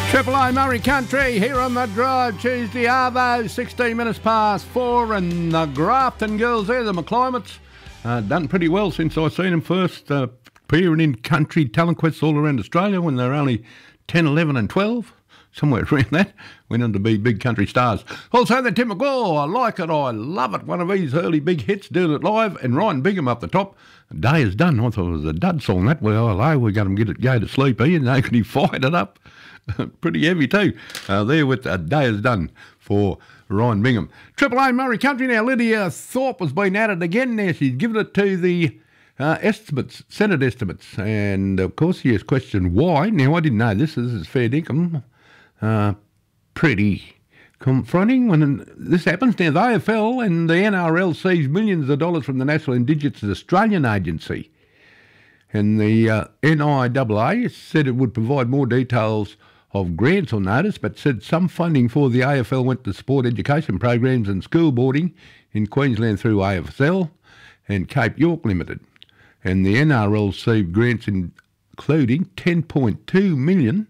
Triple A Murray Country here on the drive. Tuesday Arvo, 16 minutes past 4, and the Grafton girls there, the McClimates, done pretty well since I seen them first appearing in country talent quests all around Australia when they were only 10, 11 and 12. Somewhere around that, went on to be big country stars. Also, the Tim McGraw, I like it, I love it. One of his early big hits, doing it live, and Ryan Bingham up the top. Day is done. I thought it was a dud song that. Well, hello, we're going to go to sleep here. And he fired it up. Pretty heavy too. There with a day is done for Ryan Bingham. Triple A Murray Country now. Lydia Thorpe has been at it again now. She's given it to the estimates, Senate estimates. And of course, she has questioned why. Now, I didn't know this. This is fair dinkum. Pretty confronting when this happens. Now, the AFL and the NRL seized millions of dollars from the National Indigenous Australian Agency. And the NIAA said it would provide more details of grants on notice, but said some funding for the AFL went to support education programs and school boarding in Queensland through AFL and Cape York Limited. And the NRL received grants including $10.2 million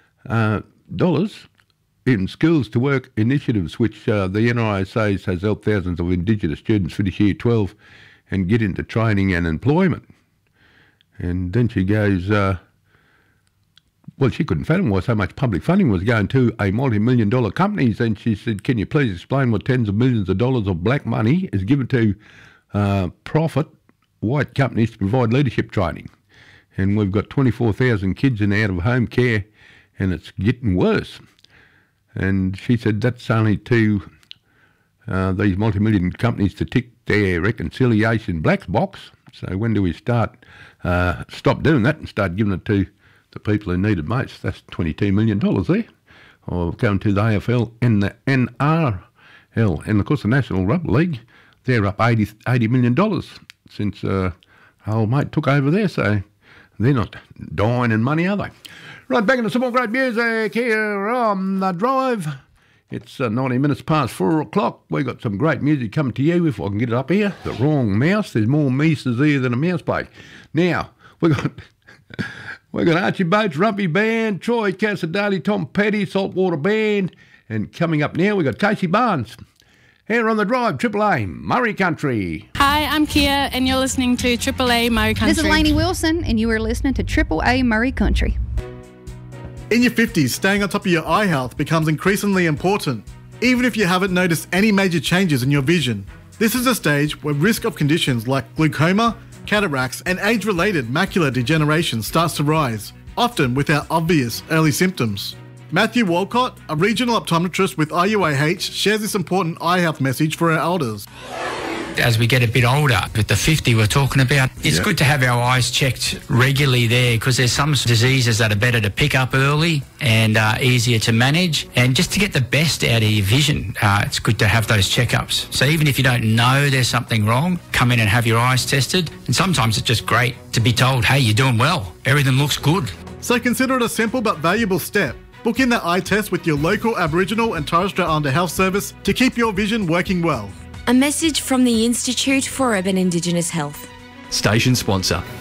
in Skills to Work initiatives, which the NRA says has helped thousands of Indigenous students finish Year 12 and get into training and employment. And then she goes, well, she couldn't fathom why so much public funding was going to a multi-million-dollar companies. And she said, can you please explain what tens of millions of dollars of black money is given to profit white companies to provide leadership training? And we've got 24,000 kids in out-of-home care, and it's getting worse. And she said that's only to these multi-million companies to tick their reconciliation black box. So when do we stop doing that and start giving it to the people who need it most? That's $22 million there, or going to the AFL and the NRL. And of course the National Rugby League, they're up $80 million since old mate took over there, so they're not dying in money, are they? Right, back into some more great music here on The Drive. It's 90 minutes past 4 o'clock. We've got some great music coming to you, if I can get it up here. The Wrong Mouse. There's more mices here than a mouse bake. Now, we've got Archie Bates, Rumpy Band, Troy Casadali, Tom Petty, Saltwater Band. And coming up now, we've got Casey Barnes. Here on The Drive, Triple A Murray Country. Hi, I'm Kia, and you're listening to Triple A Murray Country. This is Lainey Wilson, and you are listening to Triple A Murray Country. In your 50s, staying on top of your eye health becomes increasingly important, even if you haven't noticed any major changes in your vision. This is a stage where risk of conditions like glaucoma, cataracts, and age-related macular degeneration starts to rise, often without obvious early symptoms. Matthew Walcott, a regional optometrist with IUAH, shares this important eye health message for our elders. As we get a bit older, with the 50 we're talking about, it's good to have our eyes checked regularly there, because there's some diseases that are better to pick up early and easier to manage. And just to get the best out of your vision, it's good to have those checkups. So even if you don't know there's something wrong, come in and have your eyes tested. And sometimes it's just great to be told, hey, you're doing well, everything looks good. So consider it a simple but valuable step. Book in that eye test with your local Aboriginal and Torres Strait Islander Health Service to keep your vision working well. A message from the Institute for Urban Indigenous Health. Station sponsor.